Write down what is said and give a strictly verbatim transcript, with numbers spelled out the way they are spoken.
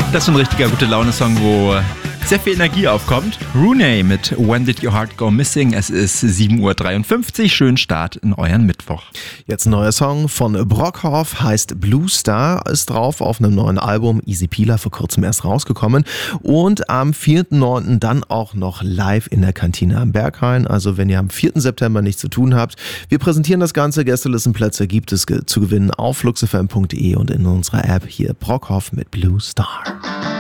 Das ist ein richtiger Gute-Laune-Song, wo sehr viel Energie aufkommt. Rooney mit When Did Your Heart Go Missing? Es ist sieben Uhr dreiundfünfzig. Schönen Start in euren Mittwoch. Jetzt ein neuer Song von Brockhoff, heißt Blue Star, ist drauf auf einem neuen Album, Easy Peeler, vor kurzem erst rausgekommen. Und am vierten neunten dann auch noch live in der Kantine am Berghain. Also wenn ihr am vierten September nichts zu tun habt, wir präsentieren das Ganze. Gästelistenplätze gibt es ge- zu gewinnen auf fluxfm punkt de und in unserer App hier Brockhoff mit Blue Star.